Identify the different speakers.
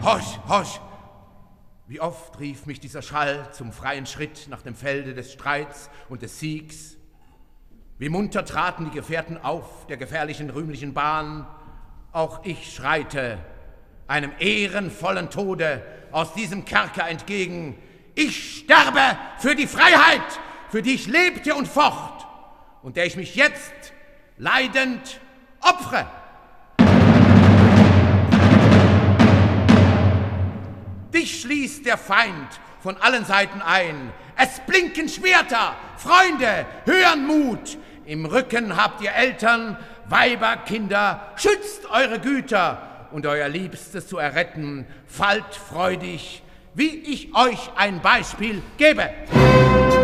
Speaker 1: Horch, horch! Wie oft rief mich dieser Schall zum freien Schritt nach dem Felde des Streits und des Siegs. Wie munter traten die Gefährten auf der gefährlichen, rühmlichen Bahn. Auch ich schreite einem ehrenvollen Tode aus diesem Kerker entgegen. Ich sterbe für die Freiheit, für die ich lebte und focht und der ich mich jetzt leidend opfere. Dich schließt der Feind von allen Seiten ein. Es blinken Schwerter, Freunde, hören Mut. Im Rücken habt ihr Eltern, Weiber, Kinder. Schützt eure Güter und euer Liebstes zu erretten. Fallt freudig, wie ich euch ein Beispiel gebe.